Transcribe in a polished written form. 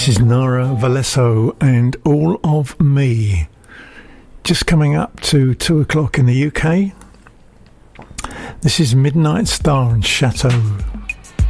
This is Nara Valesso and All of Me. Just coming up to 2 o'clock in the UK. This is Midnight Star and Chateau.